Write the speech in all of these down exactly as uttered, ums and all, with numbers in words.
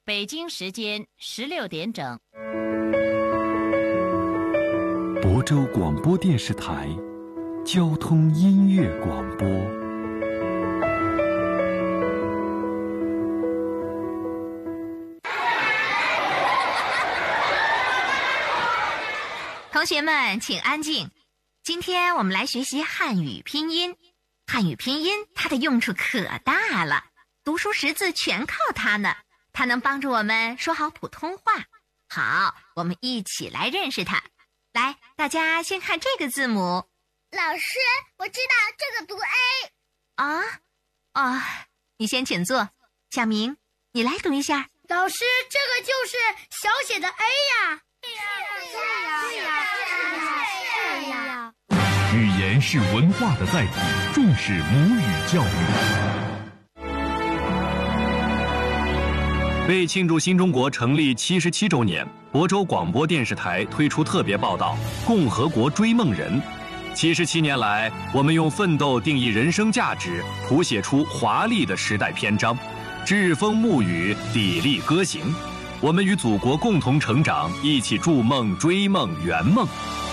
北京时间十六点整。 亳州广播电视台交通音乐广播。 同学们请安静，今天我们来学习汉语拼音。汉语拼音它的用处可大了，读书识字全靠它呢，它能帮助我们说好普通话。好，我们一起来认识它。来，大家先看这个字母。 老师，我知道这个读 A。 啊啊，你先请坐。小明，你来读一下。 老师，这个就是小写的 A 呀。是呀，是呀，是呀，是呀。 语言是文化的载体，重视母语教育。 为庆祝新中国成立七十七周年，亳州广播电视台推出特别报道《共和国追梦人》。七十七年来，我们用奋斗定义人生价值，谱写出华丽的时代篇章，栉风沐雨，砥砺歌行。我们与祖国共同成长，一起筑梦、追梦、圆梦。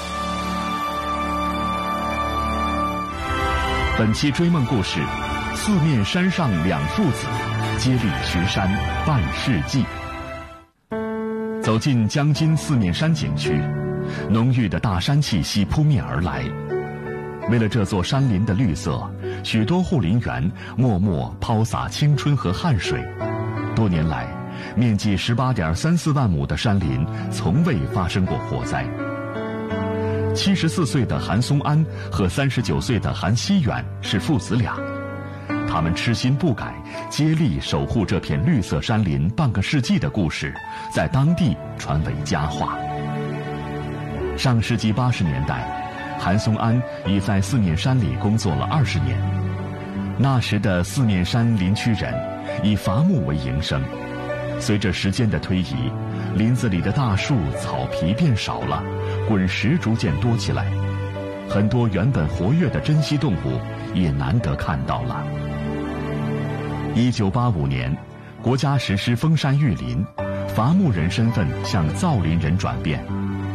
本期追梦故事：四面山上两父子，接力巡山半世纪。走进江津四面山景区，浓郁的大山气息扑面而来。为了这座山林的绿色，许多护林员默默抛洒青春和汗水。多年来，面积十八点三四万亩的山林从未发生过火灾。七十四岁的韩松安和三十九岁的韩熙远是父子俩，他们痴心不改，接力守护这片绿色山林半个世纪的故事，在当地传为佳话。上世纪八十年代，韩松安已在四面山里工作了二十年。那时的四面山林区人以伐木为营生。随着时间的推移，林子里的大树草皮变少了，滚石逐渐多起来，很多原本活跃的珍稀动物也难得看到了。一九八五年，国家实施封山育林，伐木人身份向造林人转变。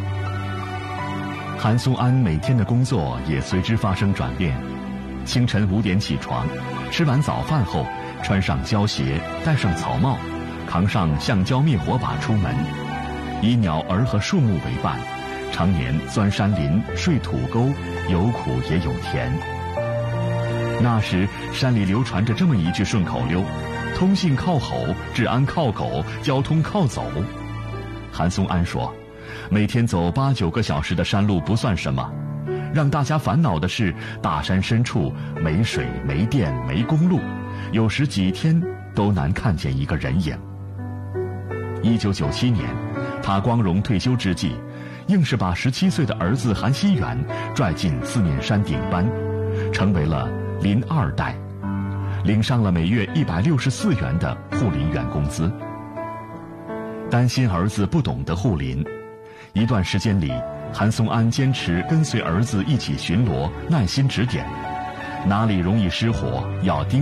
韩松安每天的工作也随之发生转变。清晨五点起床，吃完早饭后，穿上胶鞋，戴上草帽，扛上橡胶灭火把出门，以鸟儿和树木为伴，常年钻山林、睡土沟，有苦也有甜。那时山里流传着这么一句顺口溜：通信靠吼，治安靠狗，交通靠走。韩松安说，每天走八九个小时的山路不算什么，让大家烦恼的是大山深处没水、没电、没公路，有时几天都难看见一个人影。一九九七年，他光荣退休之际，硬是把十七岁的儿子韩熙远拽进四面山顶班，成为了林二代，领上了每月一百六十四元的护林员工资。担心儿子不懂得护林，一段时间里，韩松安坚持跟随儿子一起巡逻，耐心指点，哪里容易失火要盯